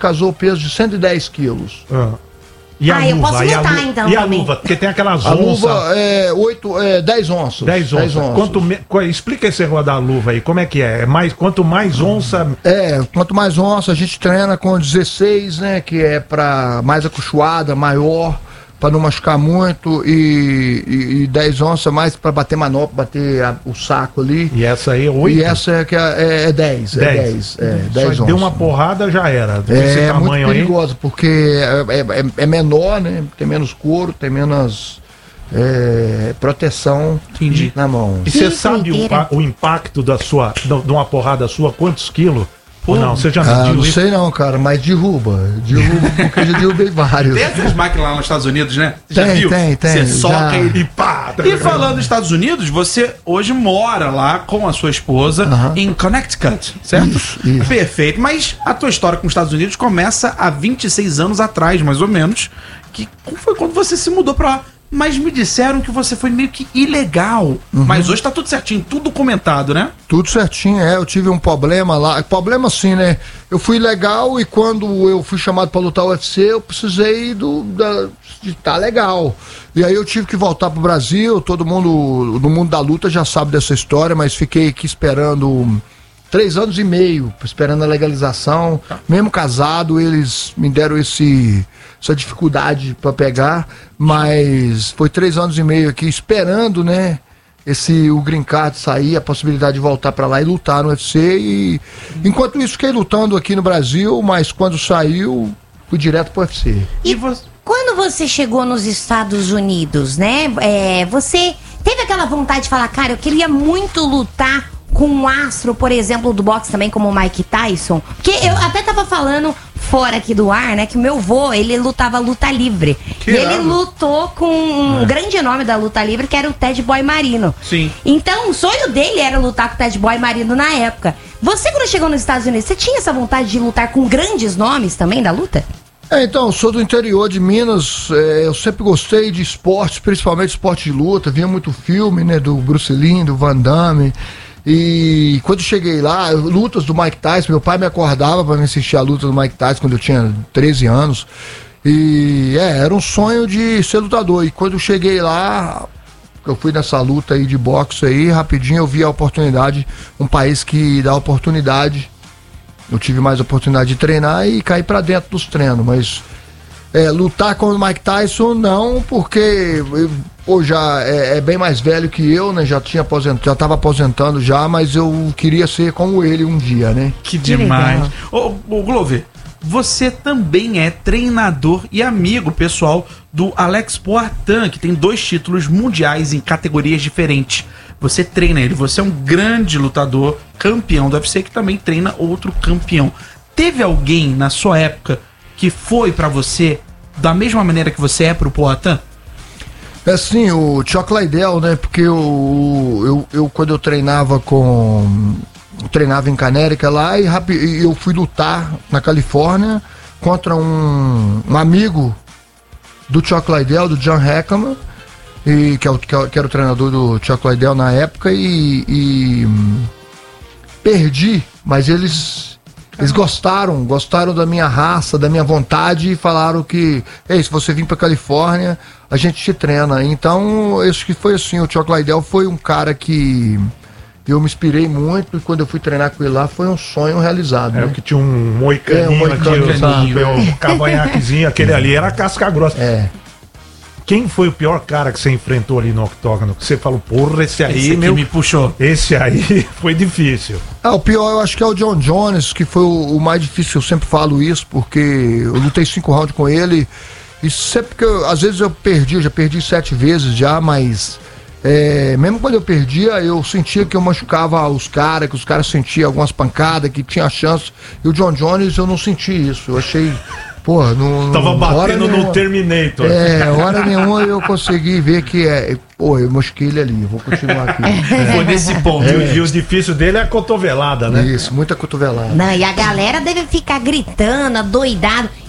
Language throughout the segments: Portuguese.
casou o peso de 110 quilos. E a luva? Eu posso lutar, então. E a também. luva? Porque tem aquelas A onças. luva é 10 onças. 10 onças. Explica esse negócio da luva aí, como é que é? Quanto mais onça... Quanto mais onça, a gente treina com 16, né? Que é pra mais acolchoada, maior, pra não machucar muito. E 10 onças mais pra bater manopla, bater o saco ali. E essa aí é 8? E essa é 10. 10 onças. Deu uma porrada, já era. Esse tamanho muito perigoso, porque é menor, né? Tem menos couro, tem menos proteção. Entendi. Na mão. E você sabe o impacto de uma porrada sua, quantos quilos? Ou não? Você já mediu não isso? sei não, cara, mas derruba porque eu já derrubei vários. Tem essas máquinas lá nos Estados Unidos, né? Você já viu? Tem. Você soca e pá! E falando dos Estados Unidos, você hoje mora lá com a sua esposa em Connecticut, certo? Isso. Perfeito. Mas a tua história com os Estados Unidos começa há 26 anos atrás, mais ou menos, que foi quando você se mudou pra lá. Mas me disseram que você foi meio que ilegal. Mas hoje tá tudo certinho, tudo documentado, né? Tudo certinho, eu tive um problema lá. Problema assim, né? Eu fui ilegal e quando eu fui chamado pra lutar o UFC, eu precisei de estar legal. E aí eu tive que voltar pro Brasil, todo mundo no mundo da luta já sabe dessa história, mas fiquei aqui esperando 3 anos e meio, esperando a legalização. Mesmo casado, eles me deram essa dificuldade para pegar, mas foi 3 anos e meio aqui esperando, né? O green card sair, a possibilidade de voltar para lá e lutar no UFC. E enquanto isso, fiquei lutando aqui no Brasil, mas quando saiu, fui direto pro UFC. E quando você chegou nos Estados Unidos, né? Você teve aquela vontade de falar, cara, eu queria muito lutar com um astro, por exemplo, do boxe também, como o Mike Tyson? Porque eu até tava falando fora aqui do ar, né, que o meu vô, ele lutava luta livre. E ele lutou com um grande nome da luta livre, que era o Ted Boy Marino. Sim. Então, o sonho dele era lutar com o Ted Boy Marino na época. Você, quando chegou nos Estados Unidos, você tinha essa vontade de lutar com grandes nomes também da luta? Então, eu sou do interior de Minas, eu sempre gostei de esportes, principalmente esporte de luta, via muito filme, né, do Bruce Lee, do Van Damme. E quando cheguei lá, lutas do Mike Tyson, meu pai me acordava para me assistir a luta do Mike Tyson quando eu tinha 13 anos. E era um sonho de ser lutador. E quando eu cheguei lá, eu fui nessa luta aí de boxe aí, rapidinho eu vi a oportunidade, um país que dá oportunidade. Eu tive mais oportunidade de treinar e cair para dentro dos treinos, mas lutar com o Mike Tyson não, porque já é bem mais velho que eu, né? Já estava aposentando já, mas eu queria ser como ele um dia, né? Que demais. Ô Glover, você também é treinador e amigo pessoal do Alex Poatan, que tem 2 títulos mundiais em categorias diferentes. Você treina ele, você é um grande lutador, campeão do UFC, que também treina outro campeão. Teve alguém na sua época que foi pra você da mesma maneira que você é pro Poatan? Sim, o Chuck Liddell, né? Porque eu quando eu treinava em Canérica lá e eu fui lutar na Califórnia contra um amigo do Chuck Liddell, do John Hackleman, que era o treinador do Chuck Liddell na época e perdi, mas eles gostaram da minha raça, da minha vontade e falaram que, se você vir pra Califórnia, a gente te treina. Então, acho que foi assim, o Chuck Liddell foi um cara que eu me inspirei muito e quando eu fui treinar com ele lá foi um sonho realizado. Né? Que tinha um moicaninho aqui, o cavanhaquezinho, aquele ali era casca grossa. Quem foi o pior cara que você enfrentou ali no octógono? Que você falou, porra, esse aí me puxou. Esse aí foi difícil. O pior eu acho que é o John Jones, que foi o mais difícil, eu sempre falo isso, porque eu lutei 5 rounds com ele, e sempre que às vezes eu já perdi 7 vezes já, mas mesmo quando eu perdia, eu sentia que eu machucava os caras, que os caras sentiam algumas pancadas, que tinha chance, e o John Jones eu não senti isso, eu achei... não. Tava batendo no Terminator. Hora nenhuma eu consegui ver que eu machuquei ele ali, eu vou continuar aqui. Foi nesse ponto. E o difícil dele é a cotovelada, né? Isso, muita cotovelada. Não, e a galera deve ficar gritando, adoidado.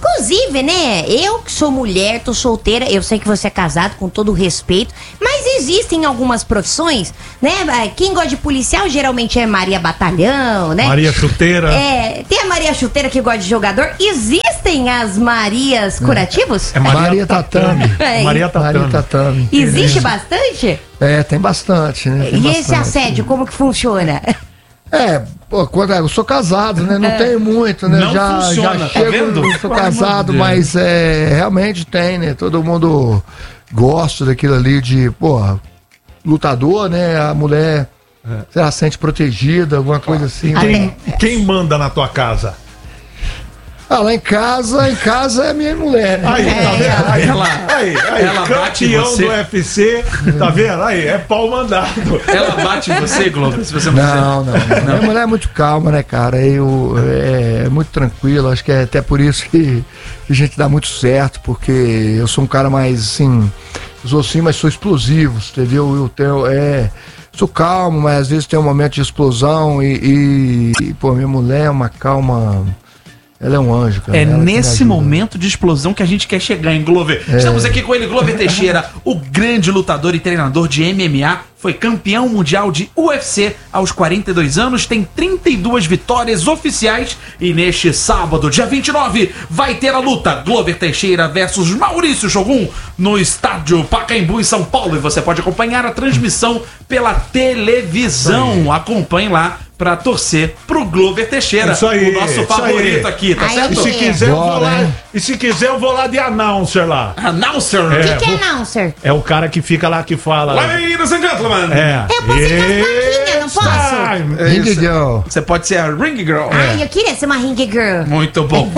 Inclusive, né, eu que sou mulher, tô solteira, eu sei que você é casado, com todo o respeito, mas existem algumas profissões, né, quem gosta de policial geralmente é Maria Batalhão, né? Maria Chuteira. Tem a Maria Chuteira que gosta de jogador, existem as Marias curativos? É Maria Tatame. Maria Tatame. Existe bastante? Tem bastante, né? E esse assédio, como que funciona? Quando eu sou casado, né? Não tem muito, né? Não funciona, já tá chego, vendo? eu sou casado, mas realmente tem, né? Todo mundo gosta daquilo ali de, lutador, né? A mulher se sente protegida, alguma coisa assim. Quem manda na tua casa? Lá em casa é minha mulher, né? Aí, tá vendo? Ela bate em campeão você. do UFC, tá vendo? Aí, é pau mandado. Ela bate em você, Glover, se você Não. Minha mulher é muito calma, né, cara? É muito tranquilo. Acho que é até por isso que a gente dá muito certo, porque eu sou um cara mais assim. Sou assim, mas sou explosivo, entendeu? Sou calmo, mas às vezes tem um momento de explosão minha mulher é uma calma. Ela é um anjo, cara. É nesse momento de explosão que a gente quer chegar em Glover. Estamos aqui com ele, Glover Teixeira, o grande lutador e treinador de MMA. Foi campeão mundial de UFC aos 42 anos, tem 32 vitórias oficiais. E neste sábado, dia 29, vai ter a luta Glover Teixeira versus Maurício Shogun no estádio Pacaembu, em São Paulo. E você pode acompanhar a transmissão pela televisão. Acompanhe lá pra torcer pro Glover Teixeira, isso aí, o nosso favorito aqui, tá certo? E se quiser, eu vou lá. E se quiser, eu vou lá de announcer lá. Announcer? O que é announcer? É o cara que fica lá que fala. Ladies and gentlemen. Eu posso ser das plaquinhas, não posso? Ring Girl. Você pode ser a Ring Girl. Eu queria ser uma ring girl. Muito bom.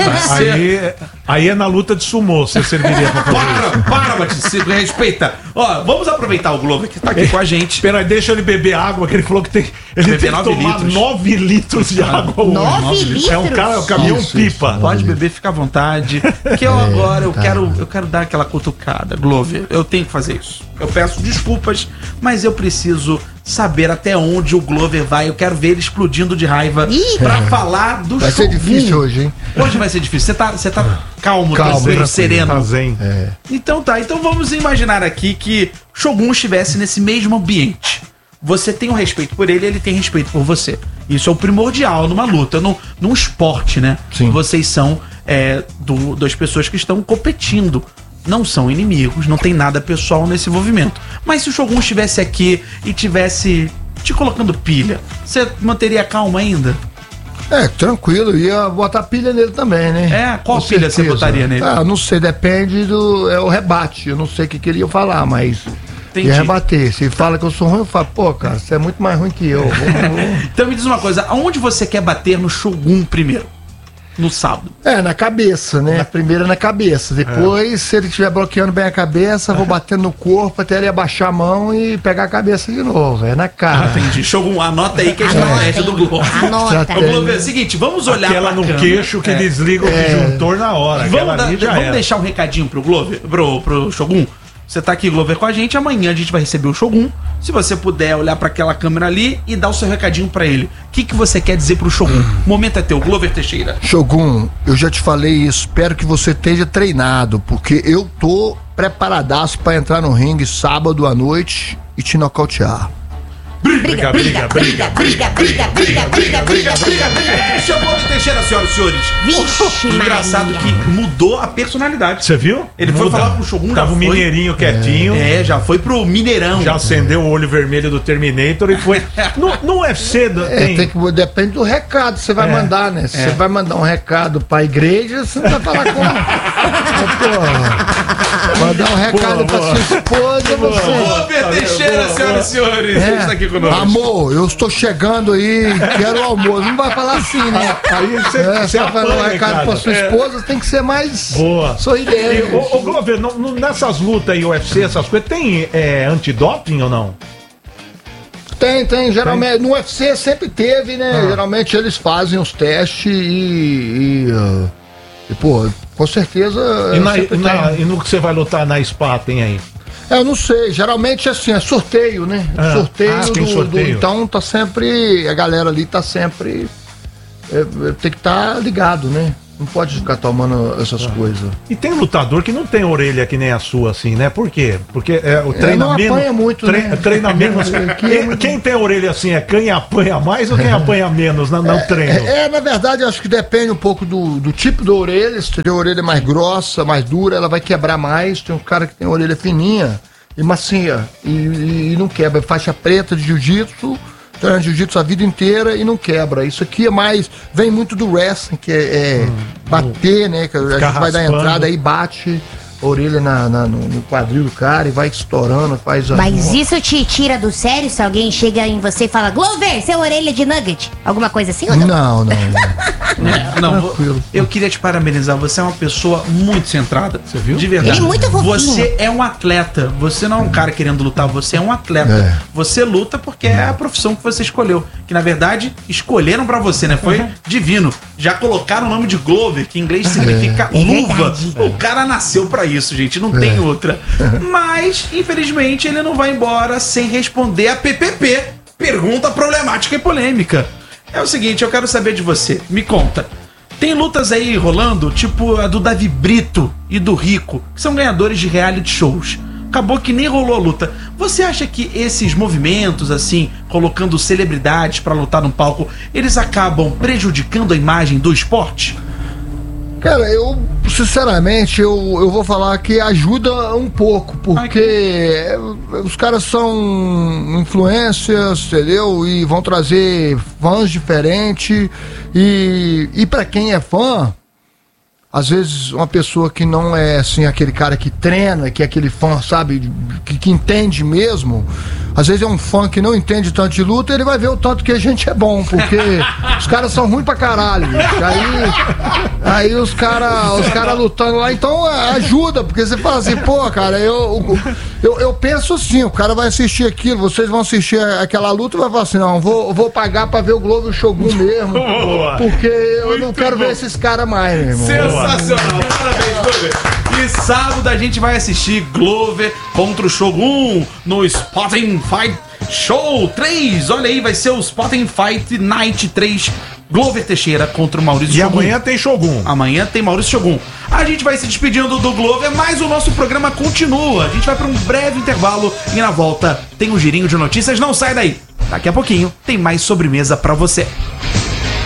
Aí é na luta de sumô, você serviria pra fazer isso. Para, Batista, respeita. Ó, vamos aproveitar o Glover que tá aqui com a gente. Espera aí, deixa ele beber água, que ele falou que tem. Ele tem que tomar 9 litros de água hoje. 9 litros? É um cara, o caminhão pipa. Pode beber, fica à vontade. Que eu agora, eu quero dar aquela cutucada, Glover. Eu tenho que fazer isso. Eu peço desculpas, mas eu preciso saber até onde o Glover vai. Eu quero ver ele explodindo de raiva pra falar do Vai ser difícil hoje, hein? Hoje vai ser difícil. Você tá calmo, tranquilo, sereno. Tá zen. Então vamos imaginar aqui que Shogun estivesse nesse mesmo ambiente. Você tem um respeito por ele tem respeito por você. Isso é o primordial numa luta, num esporte, né? Sim. Vocês são das pessoas que estão competindo. Não são inimigos, não tem nada pessoal nesse envolvimento. Mas se o Shogun estivesse aqui e tivesse te colocando pilha, você manteria calma ainda? Tranquilo, ia botar pilha nele também, né? Qual Com pilha certeza. você botaria nele? Não sei, depende o rebate. Eu não sei o que ele ia falar, mas Entendi. ia rebater. Se fala que eu sou ruim, eu falo, cara, você é muito mais ruim que eu. Então me diz uma coisa, aonde você quer bater no Shogun primeiro? No sábado. Na cabeça, né? Primeiro na cabeça. Depois, se ele estiver bloqueando bem a cabeça, vou batendo no corpo até ele abaixar a mão e pegar a cabeça de novo. Na cara. Entendi. Shogun, anota aí que é a estratégia do Globo. Anota. Ô, Globo, é o seguinte, vamos olhar Aquela no câmera. queixo que desliga o disjuntor na hora. Vamos deixar um recadinho pro Glover, pro Shogun. Você tá aqui, Glover, com a gente. Amanhã a gente vai receber o Shogun. Se você puder olhar pra aquela câmera ali e dar o seu recadinho pra ele. O que você quer dizer pro Shogun? O momento é teu, Glover Teixeira. Shogun, eu já te falei isso. Espero que você esteja treinado, porque eu tô preparadaço pra entrar no ringue sábado à noite e te nocautear. Briga. Esse é o Glover Teixeira, senhoras e senhores. Vixe, Engraçado Maria. que mudou a personalidade. Você viu? Ele foi falar com o Shogun, Tava o mineirinho quietinho. já foi pro Mineirão. Já acendeu o olho vermelho do Terminator e foi. No UFC Depende do recado que você vai mandar, né? Se você vai mandar um recado pra igreja, você não vai falar com. Mandar um recado pra sua esposa, você. Glover Teixeira, senhoras e senhores. Ele está aqui conosco. Amor, eu estou chegando aí, quero o almoço. Não vai falar assim, né? Aí Você vai falar um apanha, recado cara. pra sua esposa, tem que ser mais Boa. sorridente. Ô, Glover, nessas lutas aí, UFC, essas coisas, tem antidoping ou não? Tem. Geralmente, no UFC sempre teve, né? Geralmente eles fazem os testes e com certeza. E no que você vai lutar na SPA, tem aí? Eu não sei, geralmente assim, é sorteio, né? Tem sorteio. Então tá sempre. A galera ali tá sempre. Tem que estar ligado, né? Não pode ficar tomando essas coisas. E tem lutador que não tem orelha que nem a sua, assim, né? Por quê? Porque o treinamento. Não apanha muito, né? Treinamento. Quem tem orelha assim é quem apanha mais ou quem apanha menos no treino? Na verdade, acho que depende um pouco do tipo da orelha. Se tem a orelha mais grossa, mais dura, ela vai quebrar mais. Tem um cara que tem a orelha fininha e macia e não quebra. Faixa preta de jiu-jitsu. Treina jiu-jitsu a vida inteira e não quebra. Isso aqui vem muito do wrestling, que é bater, né? Que a gente vai dar entrada aí, bate a orelha no quadril do cara e vai estourando, faz a... Mas isso te tira do sério se alguém chega em você e fala, Glover, seu orelha de nugget? Alguma coisa assim ou não? Não, eu queria te parabenizar. Você é uma pessoa muito centrada. Você viu? De verdade. Ele é muito fofinho. Você é um atleta. Você não é um cara querendo lutar. Você é um atleta. Você luta porque é a profissão que você escolheu. Que na verdade escolheram pra você, né? Foi divino. Já colocaram o nome de Glover, que em inglês significa luva. O cara nasceu pra isso, gente. Não tem outra. Mas, infelizmente, ele não vai embora sem responder a PPP. Pergunta problemática e polêmica. É o seguinte, eu quero saber de você. Me conta. Tem lutas aí rolando, tipo a do Davi Brito e do Rico, que são ganhadores de reality shows. Acabou que nem rolou a luta. Você acha que esses movimentos, assim, colocando celebridades pra lutar no palco, eles acabam prejudicando a imagem do esporte? Cara, eu, sinceramente, eu vou falar que ajuda um pouco, porque os caras são influências, entendeu? E vão trazer fãs diferentes. E pra quem é fã, às vezes uma pessoa que não é, assim, aquele cara que treina, que é aquele fã, sabe, que entende mesmo, às vezes é um fã que não entende tanto de luta, ele vai ver o tanto que a gente é bom, porque os caras são ruins pra caralho, aí os caras lutando lá, então ajuda, porque você fala assim, pô, cara, eu penso assim, o cara vai assistir aquilo, vocês vão assistir aquela luta e vai falar assim, não, vou pagar pra ver o Globo e o Shogun mesmo, porque eu não quero ver esses caras mais, meu irmão. Sensacional, parabéns, Glover. E sábado a gente vai assistir Glover contra o Shogun no Spotting Fight Show 3. Olha aí, vai ser o Spotting Fight Night 3. Glover Teixeira contra o Maurício Shogun. E amanhã tem Shogun. Amanhã tem Maurício Shogun. A gente vai se despedindo do Glover, mas o nosso programa continua. A gente vai para um breve intervalo e na volta tem um girinho de notícias. Não sai daí. Daqui a pouquinho tem mais sobremesa para você.